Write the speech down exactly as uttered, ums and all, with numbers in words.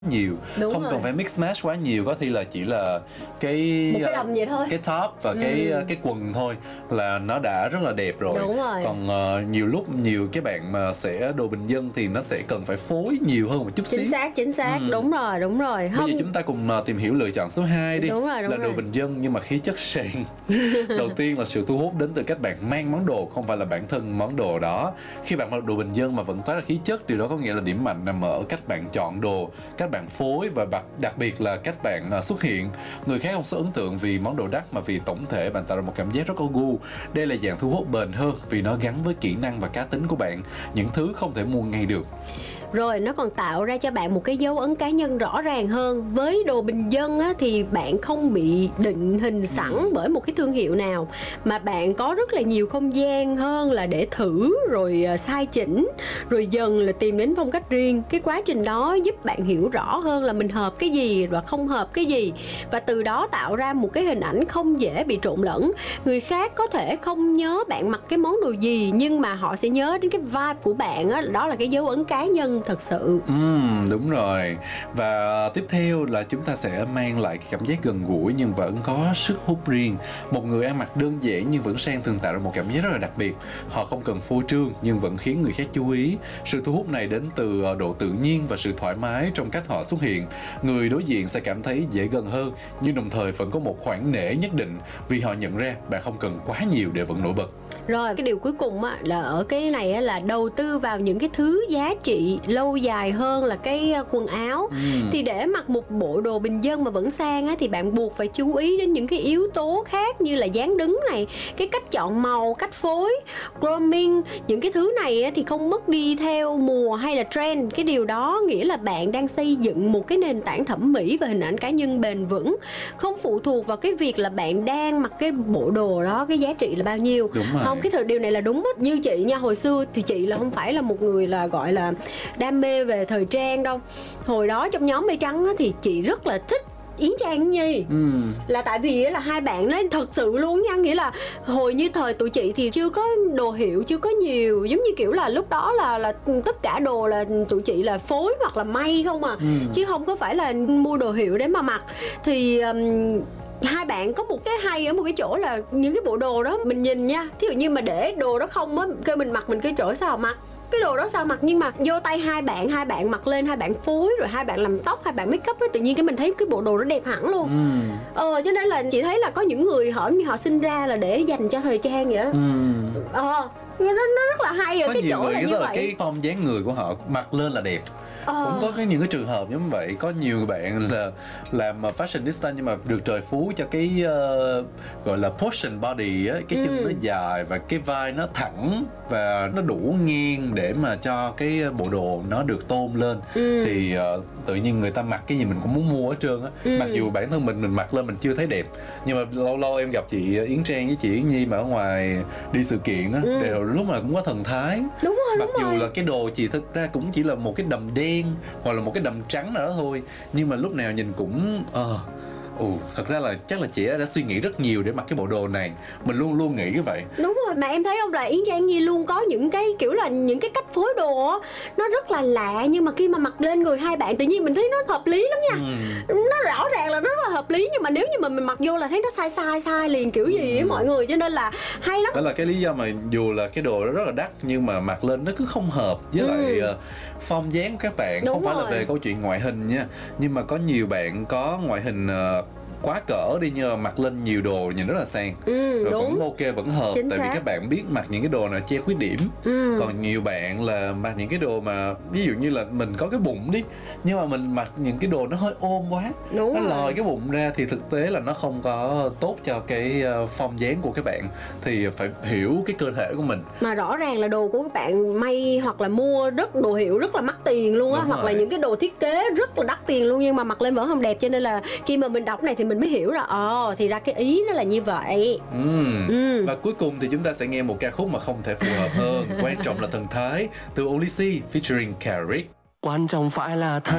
nhiều. Đúng Không rồi. cần phải mix match quá nhiều, có thể là chỉ là cái Một cái đầm vậy thôi. cái top và cái Ừ. cái quần thôi là nó đã rất là đẹp rồi. Đúng rồi. Còn uh, nhiều lúc nhiều cái bạn mà sẽ đồ bình dân thì nó sẽ cần phải phối nhiều hơn một chút xíu. Chính xác, chính xác, Ừ. đúng rồi, đúng rồi. Bây giờ chúng ta cùng uh, tìm hiểu lựa chọn số hai đi. Đúng rồi, đúng là đồ rồi. bình dân nhưng mà khí chất sang. Đầu tiên là sự thu hút đến từ cách bạn mang món đồ, không phải là bản thân món đồ đó. Khi bạn mặc đồ bình dân mà vẫn toát ra khí chất, điều đó có nghĩa là điểm mạnh nằm ở cách bạn chọn đồ, cách bạn phối và đặc, đặc biệt là cách bạn uh, xuất hiện. Người khác không sẽ ấn tượng vì món đồ đắt mà vì tổng thể bạn tạo ra một cảm giác rất có gu. Đây là dạng thu hút bền hơn vì nó gắn với kỹ năng và cá tính của bạn, những thứ không thể mua ngay được. Rồi nó còn tạo ra cho bạn một cái dấu ấn cá nhân rõ ràng hơn. Với đồ bình dân á, thì bạn không bị định hình sẵn ừ. bởi một cái thương hiệu nào, mà bạn có rất là nhiều không gian hơn là để thử rồi sai chỉnh, rồi dần là tìm đến phong cách riêng. Cái quá trình đó giúp bạn hiểu rõ hơn là mình hợp cái gì và không hợp cái gì, và từ đó tạo ra một cái hình ảnh không dễ bị trộn lẫn. Người khác có thể không nhớ bạn mặc cái món đồ gì, nhưng mà họ sẽ nhớ đến cái vibe của bạn á, đó là cái dấu ấn cá nhân thật sự. Ừ, đúng rồi. Và tiếp theo là chúng ta sẽ mang lại cái cảm giác gần gũi nhưng vẫn có sức hút riêng. Một người ăn mặc đơn giản nhưng vẫn sang thường tạo ra một cảm giác rất là đặc biệt. Họ không cần phô trương nhưng vẫn khiến người khác chú ý. Sự thu hút này đến từ độ tự nhiên và sự thoải mái trong cách họ xuất hiện. Người đối diện sẽ cảm thấy dễ gần hơn, nhưng đồng thời vẫn có một khoản nể nhất định vì họ nhận ra bạn không cần quá nhiều để vẫn nổi bật. Rồi cái điều cuối cùng á, là ở cái này á, là đầu tư vào những cái thứ giá trị lâu dài hơn là cái quần áo. ừ. Thì để mặc một bộ đồ bình dân mà vẫn sang á, thì bạn buộc phải chú ý đến những cái yếu tố khác như là dáng đứng này, cái cách chọn màu, cách phối, grooming. Những cái thứ này á, thì không mất đi theo mùa hay là trend. Cái điều đó nghĩa là bạn đang xây dựng một cái nền tảng thẩm mỹ và hình ảnh cá nhân bền vững, không phụ thuộc vào cái việc là bạn đang mặc cái bộ đồ đó cái giá trị là bao nhiêu. Đúng rồi. Không, cái thời điều này là đúng á. Như chị nha, hồi xưa thì chị là không phải là một người là gọi là đam mê về thời trang đâu. Hồi đó trong nhóm Mây Trắng á, thì chị rất là thích Yến Trang Yến Nhi. ừ. Là tại vì là hai bạn ấy thật sự luôn nha, nghĩa là hồi như thời tụi chị thì chưa có đồ hiệu, chưa có nhiều, giống như kiểu là lúc đó là là tất cả đồ là tụi chị là phối hoặc là may không à, ừ. chứ không có phải là mua đồ hiệu để mà mặc. Thì um, hai bạn có một cái hay ở một cái chỗ là những cái bộ đồ đó mình nhìn nha, thí dụ như mà để đồ đó không á, kêu mình mặc, mình cái chỗ sao mặc cái đồ đó sao mặc, nhưng mà vô tay hai bạn hai bạn mặc lên, hai bạn phối rồi hai bạn làm tóc, hai bạn make up ấy, tự nhiên cái mình thấy cái bộ đồ nó đẹp hẳn luôn. ừ. Ờ cho nên là chị thấy là có những người họ như họ sinh ra là để dành cho thời trang vậy đó. ừ. Ờ nó, nó rất là hay ở có cái nhiều chỗ người là như là vậy. cái form dáng người của họ mặc lên là đẹp. Ờ. Cũng có cái những cái trường hợp giống vậy. Có nhiều bạn là làm fashionista nhưng mà được trời phú cho cái uh, gọi là portion body á, cái chân ừ. nó dài và cái vai nó thẳng và nó đủ ngang để mà cho cái bộ đồ nó được tôn lên. ừ. Thì uh, tự nhiên người ta mặc cái gì mình cũng muốn mua hết trơn á. ừ. Mặc dù bản thân mình mình mặc lên mình chưa thấy đẹp, nhưng mà lâu lâu em gặp chị Yến Trang với chị Yến Nhi mà ở ngoài đi sự kiện á, ừ. đều lúc nào cũng có thần thái. Đúng rồi, mặc đúng dù rồi. là cái đồ chị thực ra cũng chỉ là một cái đầm đen hoặc là một cái đầm trắng nào đó thôi, nhưng mà lúc nào nhìn cũng ờ uh, Ồ, thật ra là chắc là chị đã suy nghĩ rất nhiều để mặc cái bộ đồ này. Mình luôn luôn nghĩ như vậy. Đúng rồi, mà em thấy không, là Yến Trang Nhi luôn có những cái kiểu là những cái cách phối đồ á, nó rất là lạ, nhưng mà khi mà mặc lên người hai bạn tự nhiên mình thấy nó hợp lý lắm nha. ừ. Nó rõ ràng là nó rất là hợp lý, nhưng mà nếu như mà mình mặc vô là thấy nó sai sai sai liền kiểu gì á. ừ. Mọi người, cho nên là hay lắm. Đó là cái lý do mà dù là cái đồ nó rất là đắt nhưng mà mặc lên nó cứ không hợp với ừ. lại uh, form dáng của các bạn. Đúng không phải rồi. Là về câu chuyện ngoại hình nha, nhưng mà có nhiều bạn có ngoại hình uh, quá cỡ đi, nhưng mà mặc lên nhiều đồ nhìn rất là sang. ừ, rồi đúng. Vẫn ok, vẫn hợp. Chính tại xác. Vì các bạn biết mặc những cái đồ nào che khuyết điểm. ừ. Còn nhiều bạn là mặc những cái đồ mà ví dụ như là mình có cái bụng đi, nhưng mà mình mặc những cái đồ nó hơi ôm quá, đúng nó rồi. Lòi cái bụng ra thì thực tế là nó không có tốt cho cái form dáng của các bạn. Thì phải hiểu cái cơ thể của mình. Mà rõ ràng là đồ của các bạn may hoặc là mua rất đồ hiệu rất là mắc tiền luôn á, hoặc rồi. Là những cái đồ thiết kế rất là đắt tiền luôn, nhưng mà mặc lên vẫn không đẹp. Cho nên là khi mà mình đọc này thì mình mới hiểu là ồ, thì ra cái ý nó là như vậy. ừ. Ừ. Và cuối cùng thì chúng ta sẽ nghe một ca khúc mà không thể phù hợp hơn. Quan trọng là thần thái từ Olysee featuring Carrick. Quan trọng phải là thần